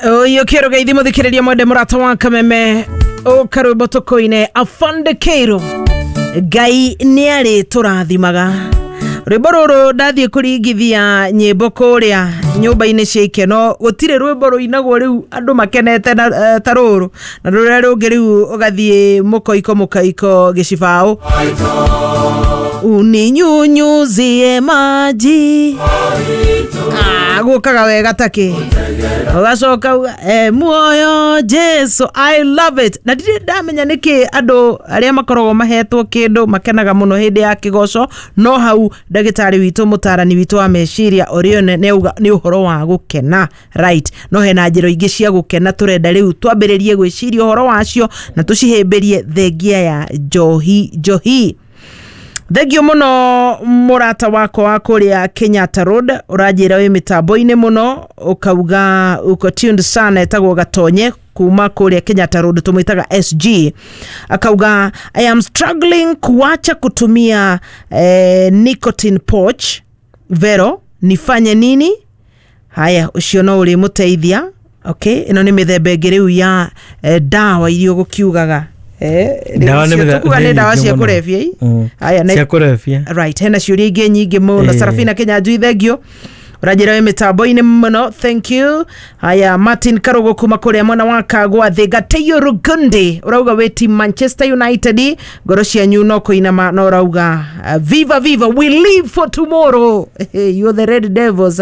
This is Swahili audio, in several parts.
Oyo kero gaithi muthikireria mwende murata wa Kameme o karwimbo tukoine Afande Keiro Ngai niari turathimaga rwimbo ruru ndathie kuringithia nyimbo kuria nyumba-ini cia ikeno gutire rwimbo ruinagwo riu andu makenete na taruru na ruria rungi riu ugathie mukoiko gicibao uninyunyuzie maji gukaga wega take ugacoka muoyo Jesu. I love it. Na ndire ndamenya niki andu aria makorogo mahetwo kindu makenaga muno hindi ya kigoco no hau ndagitari witu mutarani witu wa meciria Orione ni uhoro wa gukena right no hena njiro ingi cia gukena turenda riu twambiririe gwiciria uhoro wacio na tucihimbirie thengia ya njohi. Thegio muno murata wako wa kuria Kenyatta Road urajira we mitambo-ini muno ukauga uko tuned sana etagwo Gatonye kuma kuria Kenyatta Road tumwitaga SG akauga I am struggling kuacha kutumia nicotine pouch Vero nifanye nini? Haya ucio no uri muteithia. Okay, ino ni mithembe ngiriu ya dawa irio gukiugaga dawa ni dawa cia kurefia haya cia kurefia right hena ciuria ingi nyingi muno Sarafina Kenya njui thengio urajira we mitambo-ini muno thank you. Haya Martin Karogo kuma kuria mwana wa Kagwa Thiga Teyo Rugundi urauga we team Manchester United ngoro cia nyu no kuinama no urauga viva we live for tomorrow. You the Red Devils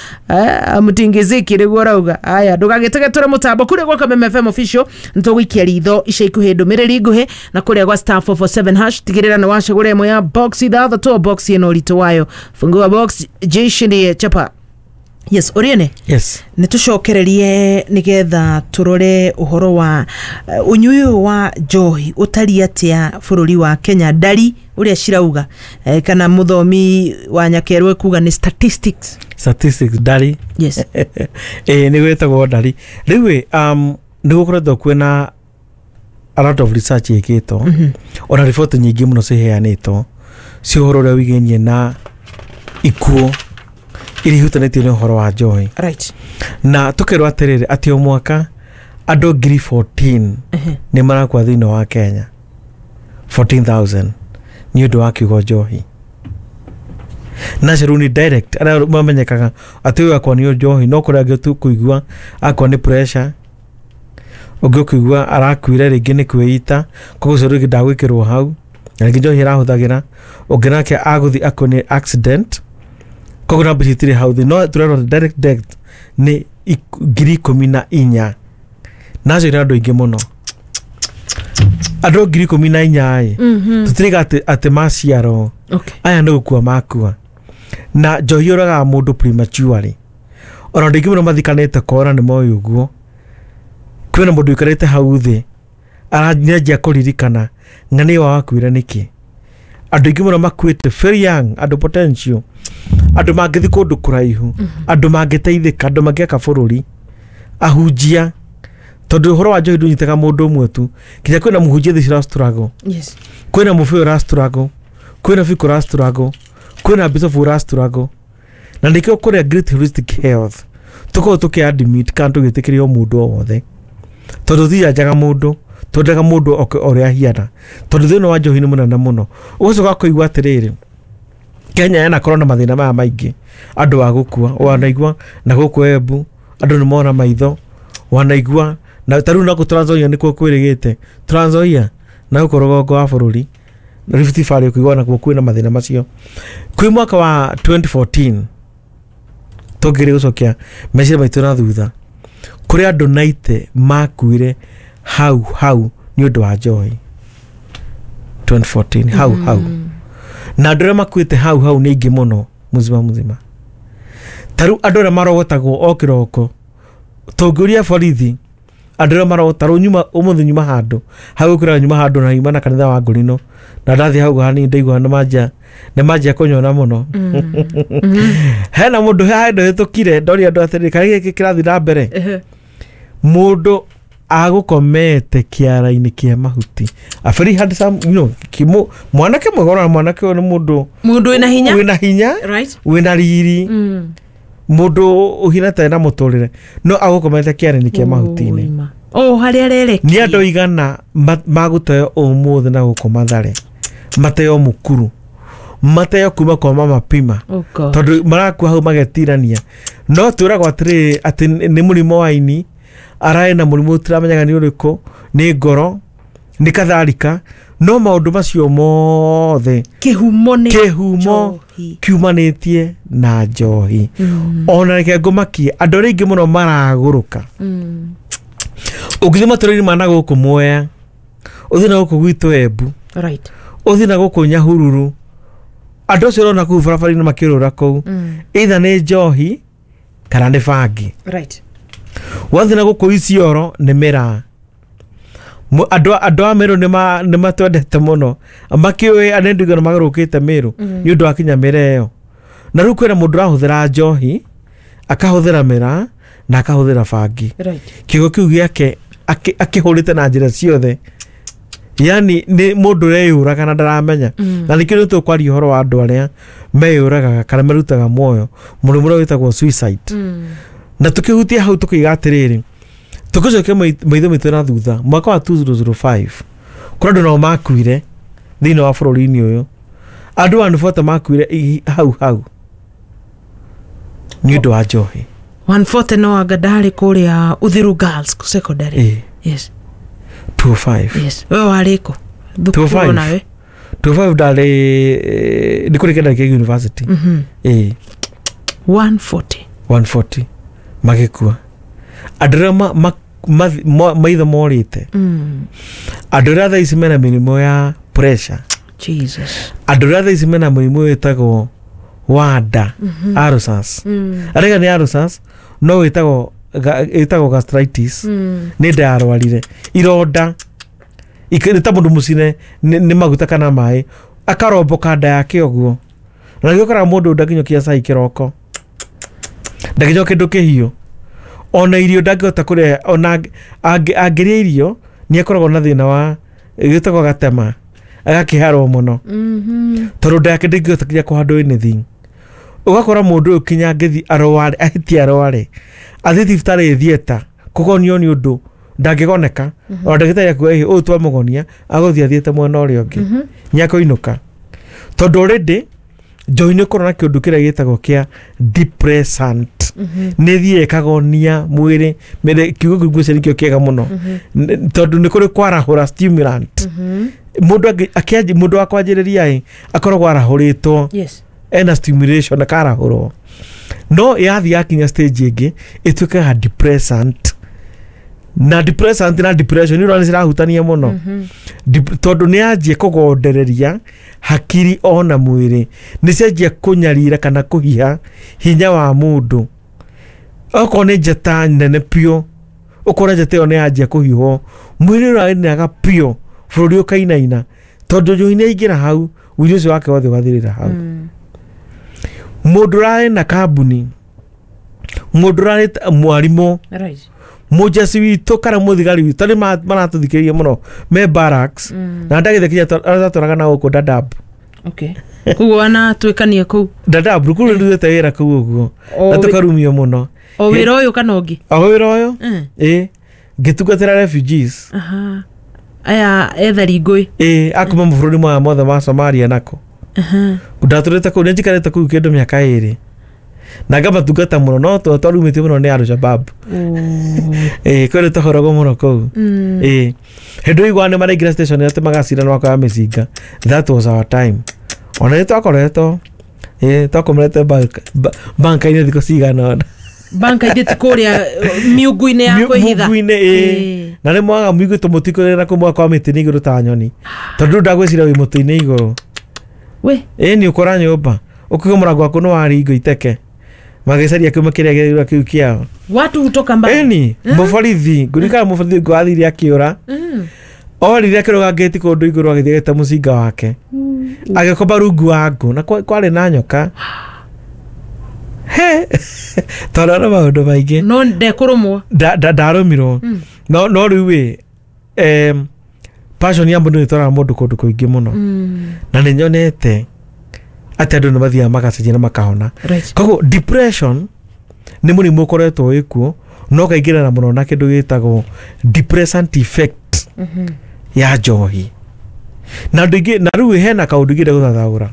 tingiziki riguo urauga haya ndugagitege ture mutambo kuria gwa Kameme FM official ntuguikia ritho ica ikuhe ndumiriri nguhe na kuria gwa star 447 hash tigirira ni wacagura imwe ya box ithatha to box ino rito wayo fungua box jishindie chapa. Yes, Orione. Yes. Nitucokererie nigetha turore uhoro wa unyuyu wa njohi utari atia bururi wa Kenya ndari uria cirauga kana muthomi wa Nyakerwe kuga ni statistics ndari. Yes. Ni gwetagwo ndari riwe ni gukoretwo kwina a lot of research ikito ona report nyingi muno ciheanitwo cia uhoro uria wigenie na ikuo iri hutanetio ni uhoro wa njohi right na tukerwa atiriri ati o mwaka andu 14 ni marakwa thini wa Kenya 14,000 ni undu wa kiugo njohi na ceruni direct ara mamenyekaga ati uyu akwa ni njohi no kuria tu kuigua akwa ni pressure ugo kuigua arakwire ringi ni kwita koguo ceruni ndagwikirwo hau na ringi njohi irahuthagira unginake aguthi akwa ni accident koguo na bitire hau thi no turero direct ni 14,000 nazo ira andu ingi muno andu 14,000 tutiriga ati maciaro aya no gukua makua na njohi uraga mundu prematurely ona ndingi muno mathikanite kora ni moyo uguo kwina mundu ikarite hau thi aranjia kuririkana ngani wa wakwira niki andu ingi muno makwite very young andu potential andu mangithi kundu kuraihu andu mangiteithika andu mangiaka bururi ahujia tondu uhoro wa njohi ndunyitaga mundu umwe tu kinya kwina muhujia thicira struggle. Yes. Kwina mufi ra struggle kwina fiku ra struggle kwina bisofu ra struggle na ndikio kuria great holistic health tuko tuki admit kantu gitikirio mundu o wothe tondu thia jaga mundu tondaga mundu oria hiana tondu thino wa njohi ni munana muno ugocoka kuigua atiriri Kenya yana corona mathina maya maingi andu wa gukua wanaigua na guku Embu andu ni mona maitho wanaigua na taru na Trans-Nzoia ni kwirigite Trans-Nzoia na ukorogo wa bururi na Rift Valley kuigua na kwina mathina macio kwi mwaka wa 2014 togire gucokia meciria maitu na thutha kuri andu 90 makuire hau ni undu wa njohi 2014 hau na ndore makwite hau ni ingi muno muzima taru andore marogotagwo okiroko tonguria borithi andore marogotaro nyuma umuthi nyuma handu hau kura nyuma handu na imana kanitha wa Ngorino na ndathi hau hani ndaigwa na maja kunyona muno hena mundu handu hitukire ndori andu atiri kari gikirathi na mbere mundu agukomete kiara-ini kia mahuti a very handsome kimo mwanake mwegora mwanake ni mundu wina hinya right wina riri mundu uhinata na muturire no agukomete kiareni kia mahutini haria rereki ni andu igana maguteo umuthi na gukoma thare mateo mukuru mateo kuma kwa mama pima tondu marakua hau magetirania no turagwa atiri ati ni murimo wa ini arae na murimo turamenyaga ni uriku ni ngoro ni katharika no maundu macio mothe kihumo kiumanitie na njohi ona reke ngumakie andu ringi muno maraguruka ugithima turiri mana guku Mwea uthina guku gwitu Embu uthina guku Nyahururu andu acio urona kuu barabara-ini makirura kuu either ni njohi kana ni bangi wathina guku Isiolo ni miraa andu a Meru ni matwendete muno makiwe anendigana magarukite Meru ni undu wa kinyamira iyo na riu kwina mundu rahuthira njohi akahuthira miraa na akahuthira bangi kiugo kiu giake akihurite na njira ciothe yani ni mundu reyuraga na ndaramenya na nikio ni tukwaria uhoro wa andu aria meyuraga kana merutaga muoyo murimu uria witagwo suicide na tukihutia hau tukiga atiriri tukucokia maitho mitu na thutha mwaka wa 2005 kura andu nao makuire thiini wa bururi-ini uyu andu 140 makuire hau ni undu wa njohi 140 no anga ndari kuria Uthiru Girls Secondary 25 we wariko thukuru nawe 25 ndari ndikuri kenda ke university 140 magikua andura maitho morite andura tha ici mena mirimo ya pressure andura tha ici mena mirimo itagwo wanda arusas arega ni arusas no itagwo gastritis ni ndarwarire ironda ikirita mundu mucine ni maguta kana mai akaromboka nda yake oguo na gikora mundu ndakinyokia cai kiroko ndakinyo kindu kihio ona irio ndangihota kuria ona angiria irio ni akoragwo na thina wa gitagwo gatema agakiharwo muno tondu nda yake ndingihota kinya kuhandwo anything ugakora mundu ukinya ngithi arware ahiti arware athi thibitarĩ thieta kugonio ni undu ndangigoneka ona ndagĩtarĩ akuga uyu twamugonia aguthia thiete mwena uria ungi nyakoinuka tondu already njohi ni korona kiundu kiria gitagwo kia depressant ni thie kagonia mwiri mere kiugo kiguo nikio kiega muno tondu ni kuri kwarahura stimulant mundu akwanjiriria akoragwo arahuritwo ena stimulation akarahurwo no yathi yakinya stage ingi ituikaga depressant na depression ni rani cirahutania muno tondu ni anjie kugondereria hakiri ona mwiri ni cenjia kunyarira kana kuhiha hinya wa mundu oko ni njata nene pio ukora njata yo ni anjia kuhihwo mwiri rani naga pio bururi ukainaina tondu njohi ni aingira hau wiri ucio wake wothe wathirira hau mundu rari na kambuni mundu rari mwarimu mujasi witu kana muthigari witu ni maratuthikiria muno me barracks na ndagithikiria araturaga na uko Dadaab kugu ana twikanie ku Dadaab rukuru nduite wira ku uguo na tukarumio muno o wira uyu kana ungi wira uyu ngitugatira refugees aya ethari ngui akuma mbururi mothe ma Somalia nako ndaturite ku njikarite ku kindu miaka 2 na ngamba tungata muno no twarumite muno ni Al-Shabaab kwere tohorogo muno ku hindu igwane maraingira station ya temagacira no kwa micinga that was our time ona ni twakoretwo twakomete banka-ini thiko cigana banka-ini tikuria miungu-ini ya kwihitha na ni mwaga miungu tumutikũrĩra kũ mwaka wa mĩtĩ-inĩ igũrũ ta nyoni tondu ndagwĩcira wĩ mũtĩ-inĩ igũrũ ni ukora nyumba ukiga murango wako no waringo iteke magicaria kiuma kiria gĩrĩra kiu kiao watu hutoka mbali muborithi ngurikana muborithi ngwathire akiura orire akiroga ngeti kundu iguru agithie geta mucinga wake agikomba rungu wangu na kwari na nyoka tondu maundu maingi no ndekurumwo ndarumirwo no riu passion ya mundu ni tora mundu kundu kuingi muno na ni nyonete ati andu ni mathia magacenjia na makahona koguo depression nĩ mũrimũ ũkoretwo wĩkuo no kaingĩrana mũno na kĩndũ gĩtagwo depressant effect ya njohi na andũ ingĩ na rĩu hena kaũndũ ingĩ gũthathaũra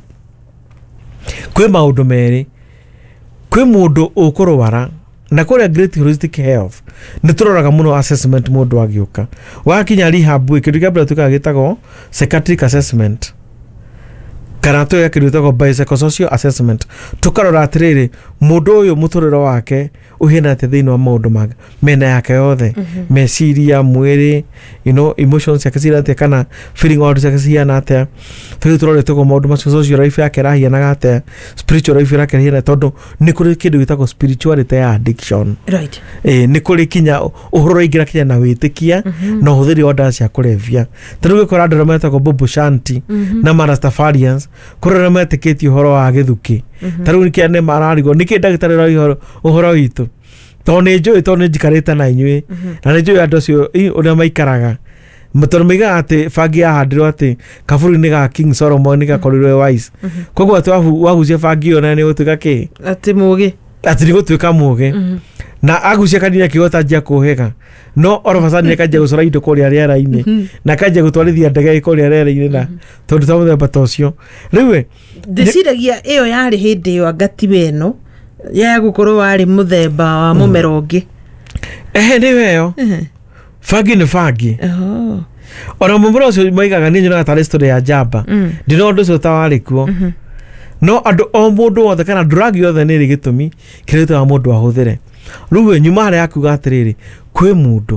kwĩ maũndũ merĩ kwĩ mũndũ ũkũrwara na kũrĩa Great Holistic Health nĩ tũroraga mũno assessment mũndũ agĩũka wakinya rehab kĩndũ kĩa mbere tũkaga gĩtagwo psychiatric assessment kana tũya kĩndũ gĩtagwo biopsychosocial assessment tũkarora atĩrĩrĩ mũndũ ũyũ mũtũrĩre wake ũhiana atĩa thĩinĩ wa maũndũ make mena yake yothe meciria mwĩrĩ emotions yake cira atĩa kana feeling out yake ciana atĩa tũrĩ tũrorete kwa maũndũ macio social life yake rahianaga atĩa spiritual life yake rahiana tondũ nĩ kũrĩ kĩndũ gĩtagwo spirituality ya addiction right nĩ kũrĩ kinya ũhoro ingĩra kinya na wĩtĩkia na ũhũthĩri wa ndawa cia kũrebia tondũ gĩkora andũ arĩa metagwo Bobo Shanti na Marastafarians kũrora metĩkĩtie ũhoro wa gĩthukĩ tarĩu nĩkĩo nĩ mararigwo nĩkĩ ndagĩtarĩ ũhoro witũ tondũ nĩ njũĩ tondũ nĩ njikarĩte na inyuĩ na nĩ njũĩ andũ acio ũrĩa maikaraga tondũ maigaga atĩ bangi yahandirwo atĩ kaburi-inĩ ga King Solomon nĩ gakorirwo wise koguo atĩ wahucia bangi ĩyo na nĩ gũtuĩka kĩ atĩ mũgĩ atĩ nĩ gũtuĩka mũgĩ na agucia kanini akĩgota njia kũhĩga no orobacani akanjia gũcora indo kũrĩa rĩera-inĩ na akanjia gũtwarithia ndege kũrĩa rĩera-inĩ na tondũ ta mũthemba ta ũcio rĩu ndĩciragia ĩyo yarĩ hĩndĩ ĩyo angatiba ĩno ya gũkorwo warĩ mũthemba wa mũmera ũngĩ nĩwe ĩyo bangi nĩ bangi ona mũmera ũcio maigaga niĩ nyonaga tarĩ story ya njamba ndina ũndũ ũcio ta warĩ kuo no andũ o mũndũ wothe kana drug yothe nĩ ĩrĩ gĩtũmi kĩrĩa gĩtũmaga mũndũ ahũthĩre rĩu nyuma harĩa akuga atĩrĩrĩ kwĩ mũndũ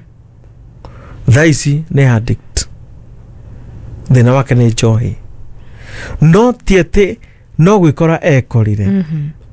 thaa ici nĩ addict thĩna wake nĩ njohi no ti atĩ no gwĩkora ekorire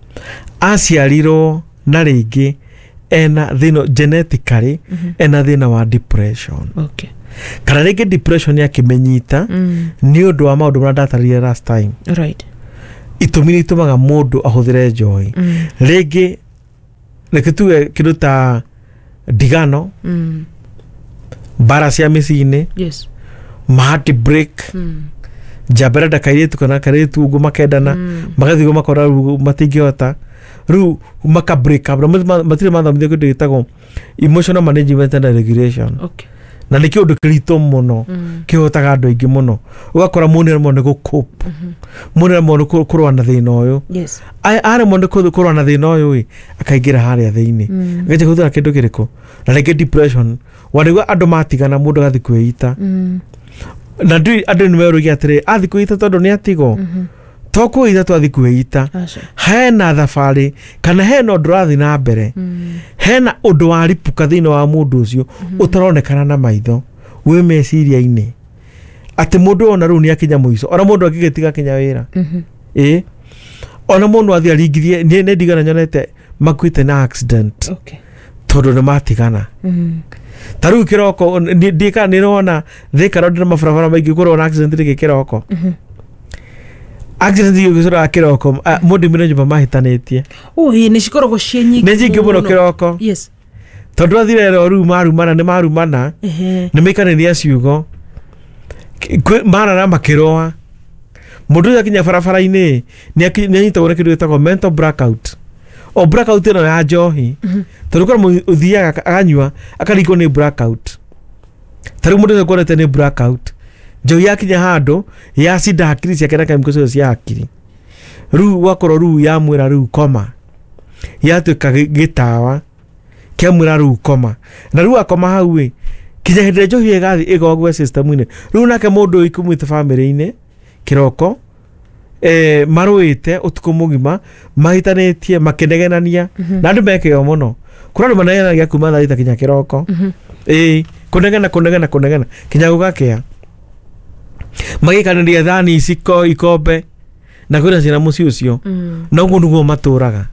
aciarirwo na rĩngĩ ena thĩna genetically ena thĩna wa depression kana rĩngĩ depression yakĩmenyita nĩ ũndũ wa maũndũ marĩa ndatarĩrie last time right itũmi nĩ itũmaga mũndũ ahũthĩre njohi rĩngĩ reke tuge kĩndũ ta ndigano mbara cia mĩciĩ-inĩ heart break njambĩra ndakairĩtu kana kairĩtu ũguo makendana magathiĩ ũguo makora matingĩhota rĩu maka break up matirĩ mathomithio kĩndũ gĩtagwo emotional management and regulation na nĩ kĩũndũ kĩritũ mũno kĩhotaga andũ aingĩ mũno ũgakora mũndũ aremwo nĩ gũcope mũndũ aremwo nĩ kũrũa na thĩna ũyũ aremwo nĩ kũrũa na thĩna ũyũ akaingĩra harĩa thĩinĩ agacoka kũhũthĩra kĩndũ kĩrĩkũ na rĩngĩ depression warĩgua andũ matigana mũndũ agathiĩ kwĩita na andũ nĩ merũgia atĩrĩ athiĩ kwĩita tondũ nĩ atigwo to kwĩita twathi kwĩita hena thabarĩ kana hena ũndũ ũrathiĩ na mbere hena ũndũ waripũka thĩinĩ wa mũndũ ũcio ũtaronekana na maitho wĩ meciria-inĩ atĩ mũndũ ona rĩu nĩ akinya mũico ona mũndũ angĩgĩtiga kinya wĩra ona mũndũ athiĩ aringithie nĩ ndigana nyonete makuĩte na accident tondũ nĩ matigana ta rĩu kĩroko ndika nĩrona Thika Road na mabarabara maingĩ kũrwo na accident rĩngĩ kĩroko accident igĩcora kĩroko mũndũ mĩna nyũmba mahĩtanĩtie nĩ cikoragwo ciĩ nyingĩ nĩ nyingĩ mũno kĩroko tondũ athire rĩu marumana nĩ marumana nĩ maikanĩria ciugo marara makĩroa mũndũ ũcio akinya barabara-inĩ nĩ anyitagwo nĩ kĩndũ gĩtagwo mental blackout o blackout ĩno ya njohi tondũ kora ũthiaga akanyua akarigwo nĩ blackout tarĩu mũndũ ũcio kuonete nĩ blackout njohi yakinya handũ yacinda hakiri ciake na kemiko ciothe cia hakiri rĩu wakorwo rĩu yamwĩra rĩu koma yatuĩka gĩtawa kĩamwĩra rĩu koma na rĩu akoma hau kinya hĩndĩ ĩrĩa njohi ĩgathiĩ ĩgogwe system-inĩ rĩu nake mũndũ ũyũ ikumĩte bamĩrĩ-inĩ kĩroko marũĩte ũtukũ mũgima mahitanĩtie makĩnegenania na andũ mekĩo mũno kũrĩ andũ manegenagia kuma thaa thita kinya kĩroko kũnegena kinya gũgakĩa magĩkanĩria thani iciko ikombe na kwĩna ciana mũciĩ ũcio na ũguo nĩguo matũraga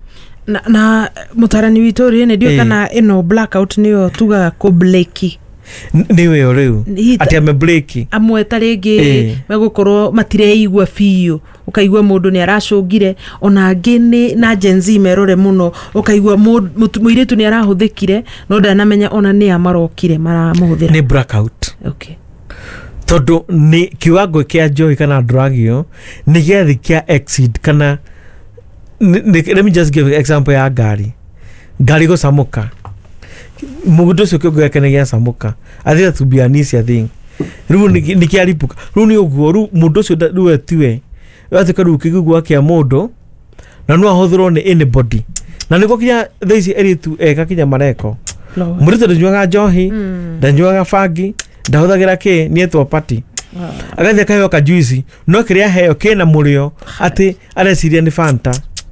na mũtarani witũ rĩ nĩ ndiũ kana ĩno blackout nĩyo tugaga kũbleki nĩwe rĩu atĩ ame break amwe ta rĩngĩ megũkorwo matireigua biũ ũkaigua mũndũ nĩ aracũngire ona angĩ nĩ na Gen Z merore mũno ũkaigua mũirĩtu nĩ arahũthĩkire no ndanamenya ona nĩ amarokire maramũhũthĩra nĩ blackout tondũ nĩ kiwango kĩa njohi kana drug ĩyo nĩ gĩathi kĩa exceed kana let me just give example ya ngari ngari gucamuka mugundo ucio kiongo yake ni giacamuka athira to be an easy thing riu ni kiaripuka riu ni uguo riu mundu ucio riu etiwe atika riu kigugu akia mundu na no ahothirwo ni anybody na niko kinya thaici eritu eka kinya mareko murito ndanyuaga njohi ndanyuaga bangi ndahuthagira ki ni etwo party agathia kaheo ka juice no kiria heo kina murio ati areciria ni Fanta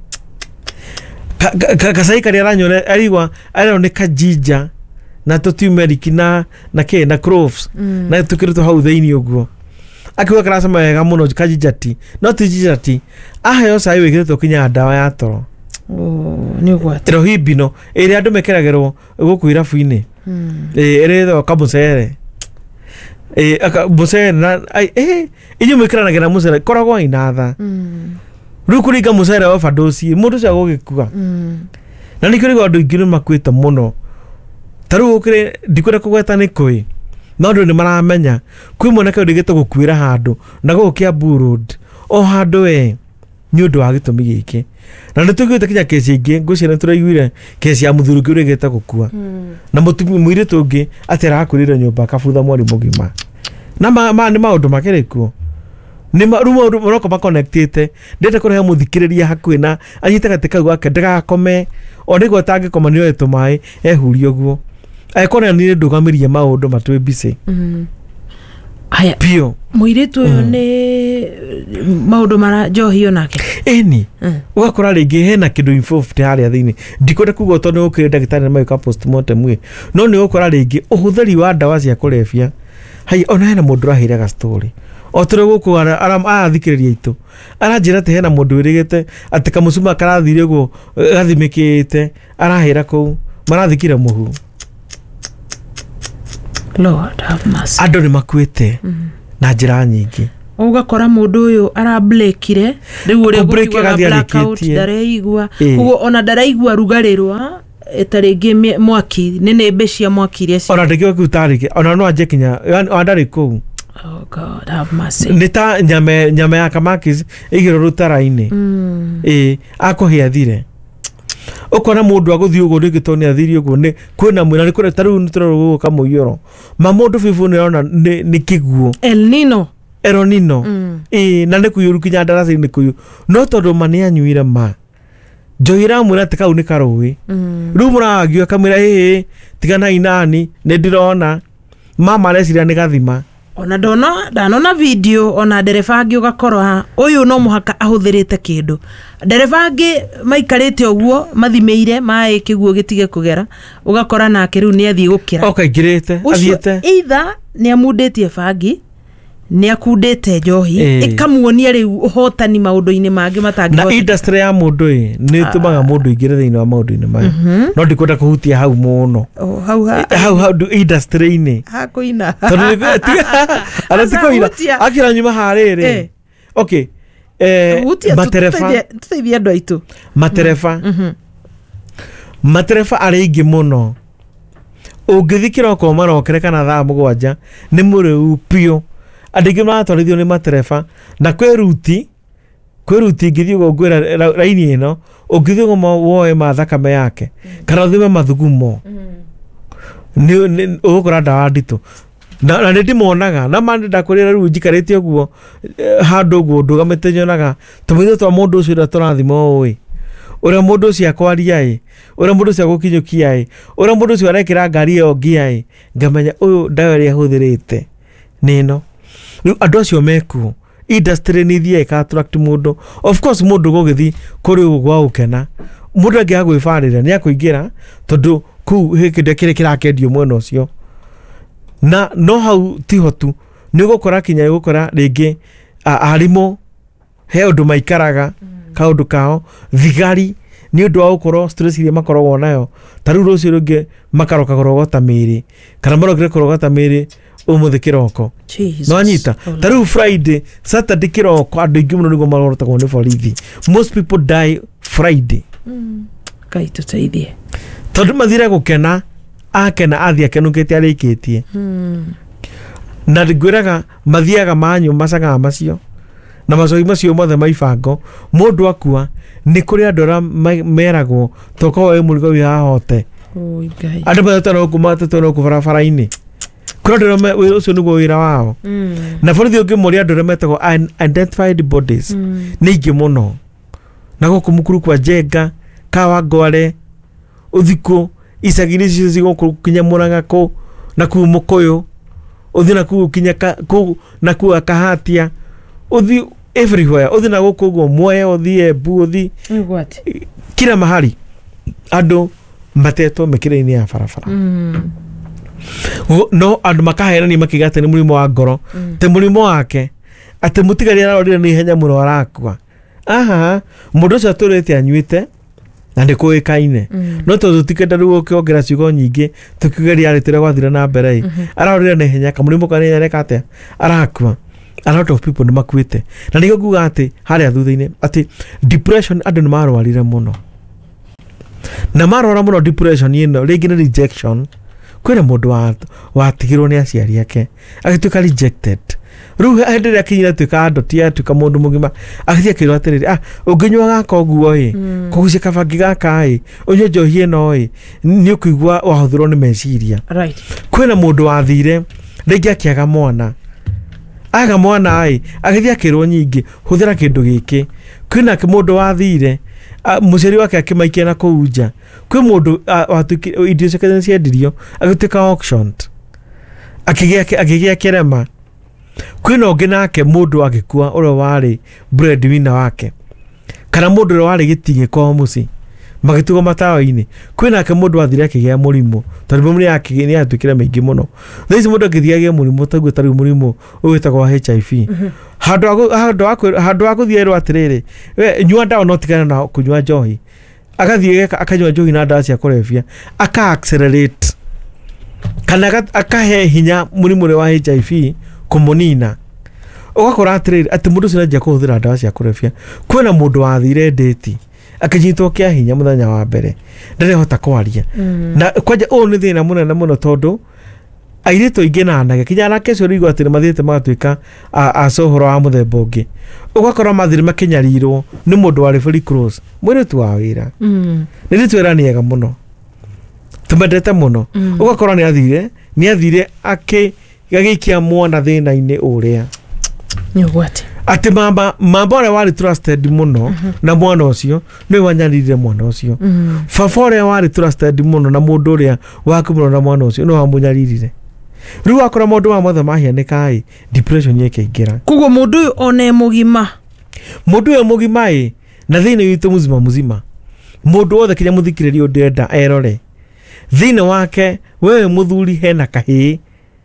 kasai karia aranyone arigwa arero ni kajija na turmeric na ke na cloves na tukirito hau theini uguo akiwa karasema wega muno kajijati no tijijati aheo sai wikirito kinya ndawa ya toro ni gwate ro hibino iri andu mekeragerwo guku irabu-ini iri kamusere musere na inyu mwikiranagira musere koragwo inatha riu kuringa musere wa fadosi mundu cia gugikua na nikio rigo andu ingi makwite muno taru ukire ndikwenda kugweta ni kui no andu ni maramenya kwi mwanake ndigite gukwira handu na gukia burud o handu we ni undu wa gitumi giki na nitugite kinya kesi ingi ngucira turaiguire kesi ya muthuru kiu rigite gukua na mutumi mwire tungi atira akurire nyumba kabutha mwari mugima na ni maundu makerekuo ni rumo roko ba connected ndete kurehe muthikiriria hakwi na anyite gatika gwake ndagakome onigwo tangi koma ni wetu mai ehurio guo aikona ni ndugamirie maundu matwe bise haya pio muiritu uyu ni maundu mara njohi onake eni ugakora ringi hena kindu involved haria thiini ndikwenda kuga tondu ukire ndagitari na maika postmortem we no ni ukora ringi uhuthari wa ndawa cia kulefia hai ona hena mundu rahire ga story otore guku arathikiriria itu aranjira te hena mundu wirigite ati kamusuma karathire guo gathimikite arahira ku marathikira muhu Lord have mercy andu ni makwite na njira nyingi ugakora mundu uyu arablekire riu uri gukiwa blackout ndareigua ugo ona ndaraigua rugarirwa etaringi mwaki nene mbecia mwaki iria ona ndikio kutarike ona no anje kinya andari ku oh God have mercy nita nyame ya kamakis igiro rutara-ini akohia thire ukona mundu aguthi ugo rigitoni athiri ugo ni kwina mwina ni kure taru nitoro kamuyoro ma mundu fifu ni ona ni kiguo El Nino na ni kuyuru kinya darasa ni kuyu no tondu mani anyuire ma njoira mwira tikau ni karuwi riu muragio kamera tigana inani ni ndirona mama areciria ni gathima ona ndanona video ona ndereba angi ugakorwa uyu no muhaka ahuthirite kindu ndereba angi maikarite uguo mathimeire mai kiguo gitige kugera ugakora nake riu ni athii gukira ngirite athiete either ni amunditie bangi ni akundite njohi ikamuonia riu uhotani maundu-ini mangi matangi na industry ya mundu ni tumaga mundu ingire thiini wa maundu-ini maya no ndikwenda kuhutia hau muno hau industry-ini hakuina aratikoina akira nyuma hariri okay matereba tuteithia andu aitu matereba aringi muno ungithikira oko marokere kana thaa mugwanja ni muriu pio andingi maratwarithio ni matereba na kwiruti ngithi ugo ngwira raini ino ungithi ugo woe mathakame yake kana thime mathugumo ni ugukora ndawa nditu na ndimonaga na mandi ndakwirira riu njikarite uguo handu uguo ndugamite nyonaga tumitho twa mundu ucio ira turathimo ui uria mundu ucio akwaria uria mundu ucio gukinyukia uria mundu ucio arekira ngari iyo ngia ngamenya uyu ndawa ria huthirite nino riu andu acio meku industry ni thie ka attract mundu of course mundu gugithi kuri ugwa ukena mundu angi agwifarira ni akuingira tondu ku hikinde kire kirakendio mwena ucio na no hau tihotu ni gukora kinya gukora ringi arimo he undu maikaraga kaundu kao thigari ni undu wa gukorwo stress iria makoragwo nayo taru rucio rungi makaroka korogota miri kana marokire korogota miri umuthi kiroko no anyita taru Friday Saturday kiroko andu ingi muno nigo marorotagwo ni borithi most people die Friday kai tuteithie tondu mathire gukena akena athia kenukite arikitie na ngwiraga mathiaga manyu macaga macio na macogi macio mothe maibango mundu akua nĩ kũrĩ andũ arĩa meragwo toka woe mũrigo wĩ hahote andũ matano kumatete no kubarabara-inĩ kũrĩ andũ arĩa ũcio nĩguo wĩra wao na borithi ũngĩmoria andũ arĩa metagwo unidentified bodies nĩ ingĩ mũno na gũkũ mũkuru kwa Njenga Kawangware Uthikũ icagi-inĩ icio cigũkũ kinya Mũrang'a kũ na kuu Mũkũyũ uthi na kuu kinya kuu na kuu Kahatia uthi everywhere uthi na gũkũ ũguo Mwea uthi Embu uthi kila mahali andũ matetwo mĩkĩra-inĩ ya barabara no andũ makaheanani makiuga atĩ nĩ mũrimũ wa ngoro te mũrimũ wake atĩ mũtigari ararorire nĩ ihenya mũno arakua mũndũ ũcio atũrĩte anyuĩte na nĩ kũĩkaine no tondũ tikenda rĩu ũkĩongera ciugo nyingĩ tũkiugeria arĩtĩre gwathira na mbere ararorire na ihenya kamũrimũ kanini areka atĩa arakua. A lot of people nĩ makuĩte na nĩguo nguga atĩ harĩa thutha-inĩ atĩ depression andũ nĩ marwarire mũno na marwara mũno depression ĩno rĩngĩ nĩ rejection kwĩna mũndũ watigirwo nĩ aciari ake agĩtuĩka rejected rĩu hĩndĩ ĩrĩa akinyire atuĩka adoti atuĩka mũndũ mũgima agĩthiĩ akĩrwo atĩrĩrĩ ũngĩnyua gaka ũguo kũgucia kabangi gaka ũnyue njohi ĩno nĩ ũkũigua wahũthĩrwo nĩ meciria kwĩna mũndũ wathire rĩngĩ akĩaga mwana aga mwana agĩthiĩ akĩrwo nyingĩ hũthĩra kĩndũ gĩkĩ kwĩna mũndũ wathire mũciari wake akĩmaikia na kũu nja kwĩ mũndũ watuĩka irio ciake nĩ ciendirio agĩtuĩka auctioned akĩgĩa kĩrema kwĩna ũngĩ nake mũndũ agĩkua ũrĩa warĩ breadwinner wake kana mũndũ ũrĩa warĩ gĩtingĩ kwa mũciĩ magĩtugwo matawa-inĩ kwĩnake mũndũ wathire akĩgĩa mũrimũ tondũ mũrimũ nĩ yatuĩkire mĩingĩ mũno thaa ici mũndũ akĩthiĩ agĩe mũrimũ taguo tarĩ mũrimũ ũgĩtagwo wa HIV handũ wa gũthiĩ erwo atĩrĩrĩ nyua ndawa no tigana na kũnyua njohi agathiĩ akanyua njohi na ndawa cia kũrebia aka-accelerate kana akahe hinya mũrimũ ũrĩa wa HIV kũmũnina ũgakora atĩrĩrĩ atĩ mũndũ ũcio nĩanjia kũhũthĩra ndawa cia kũrebia kwĩna mũndũ wathire ndĩti akĩnyitwo kĩa hinya mũthenya wa mbere ndarehota kwaria na kwanja ũũ nĩ thĩna mũnene mũno tondũ airĩtu aingĩ na anake kinya anake acio rĩu atĩ nĩ mathiĩte magatuĩka acohoro wa mũthemba ũngĩ ũgakora mathirĩ makinyarirwo nĩ mũndũ warĩ very close mũirĩtu wa wĩra nĩ rĩtwĩra nĩ ega mũno tũmendete mũno ũgakora nĩ athire agĩikia mwana thĩna-inĩ ũrĩa atĩ mamba ũrĩa warĩ trusted mũno na mwana ũcio nĩwe wanyarire mwana ũcio baba ũrĩa warĩ trusted mũno na mũndũ ũrĩa wakũmũrwo na mwana ũcio nĩwe wamũnyaririre rĩu wakora maũndũ ma mothe mahianĩka depression ĩkĩingĩra koguo mũndũ ũyũ one mũgima na thĩinĩ witũ mũzima mũndũ wothe kinya mũthikĩrĩria ũndĩenda erore thĩinĩ wake wewe mũthuri hena kahĩĩ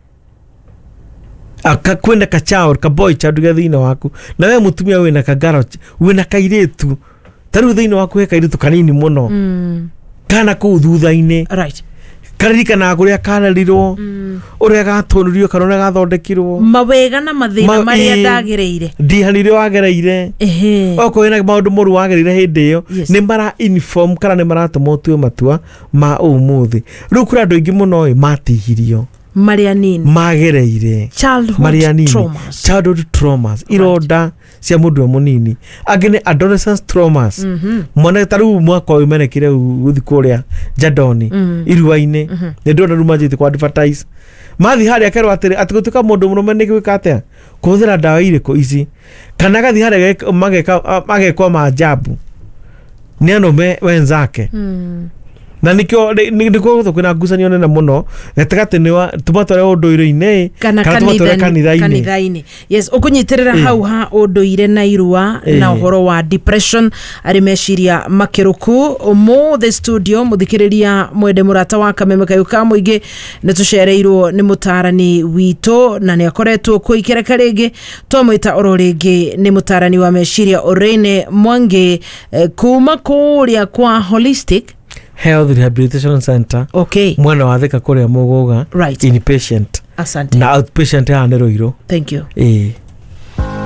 kwenda ka child ka boy child thĩinĩ waku na wewe mũtumia wĩna ka girl wĩna kairĩtu tarĩu thĩinĩ waku he kairĩtu kanini mũno kana kũu thutha-inĩ karirikana kũrĩa kararirwo ũrĩa gatũnirio kana ũrĩa gathondekirwo mawega na mathĩna marĩa ndagereire ndihanire wagereire okorwo wĩna maũndũ moru wagereire hĩndĩ ĩyo nĩ mara inform kana nĩ maratũma ũtue matua ma ũmũthĩ rĩu kũrĩ andũ aingĩ mũno matihirio Maria nini magereire childhood traumas ironda cia mũndũ mũnini agene adolescent traumas mwana taru mwaka ũyũ menekire gũthi kũrĩa Jadoni irua-inĩ nĩ ndona ruma njĩte kwa advertise mathi harĩa akerwo atĩrĩ atĩ gũtuĩka mũndũ mũrũme nĩ gwĩka atĩa kũhũthĩra ndawa irĩkũ ici kana gathi harĩa magekwa maajabu nĩ anome wenzake na nikio kwĩna ngucanio nene mũno gatagatĩ nĩ tũmatware ũndũire-inĩ kana tũmatware kanitha-inĩ ũkũnyitĩrĩra hau ha ũndũire na irua na ũhoro wa depression arĩ meciria makĩrũku the studio mũthikĩrĩria mwende mũrata wa Kameme Kayũ Mũingĩ nĩ tũcereirwo nĩ mũtarani witũ na nĩ akoretwo kuo ikereka rĩngĩ twamwĩta oro rĩngĩ nĩ mũtarani wa meciria Orene Mwangi kuma kũrĩa kwa Holistic Health Rehabilitation Center mwana wa Thika kũrĩa Mũgũga inpatient asante na outpatient ya Nĩrũirũ thank you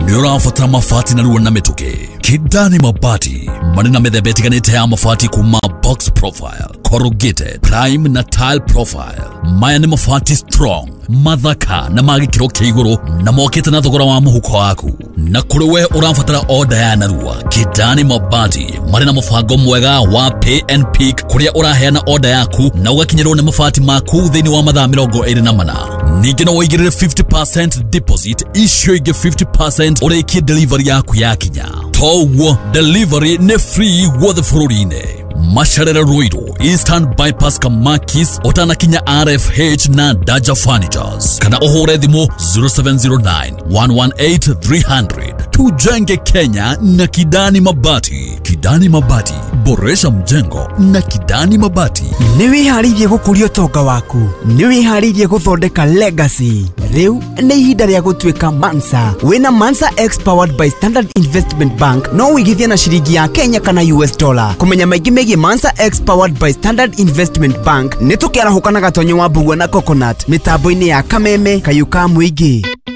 Nĩũrabatara mabati na ruo na mĩtũkĩ. Kidani Mabati marĩ na mĩthemba ĩtiganĩte ya mabati kuma box profile, corrugated, prime na tile profile. Maya nĩ mabati strong, mathaka na magĩkĩro kĩa igũrũ na mokĩte na thogora wa mũhuko waku. Na kũrĩ we ũrabatara order ya narua, Kidani Mabati marĩ na mũbango mwega wa pay and pick kũrĩa ũraheana order yaku na ũgakinyĩrwo nĩ mabati maku thĩinĩ wa mathaa 24. Ningĩ no ũigĩrĩre 50% deposit, icio ingĩ 50% ũrĩkie delivery yaku yakinya. Toguo delivery nĩ free guothe bũrũri-inĩ. Macerere Ruiru, Eastern Bypass Kamakis, utanakinya RFH na Daja Furnitures. Kana uhore thimo 0709 118 300. Tujenge Kenya na Kidani Mabati. Kidani Mabati, boresha mjengo na Kidani Mabati. Niwiharirie gukuria utonga waku, niwiharirie guthondeka legacy. Riu ni ihinda rĩa gũtuĩka Mansa. Wina Mansa X powered by Standard Investment Bank, no wigithie na shilingi ya Kenya kana US dollar. Kumenya maingĩ megie Mansa X powered by Standard Investment Bank, nĩ tũkĩarahũka na gatonyo wa mbugua na coconut mitambo-inĩ ya Kameme Kayuka Mwingi.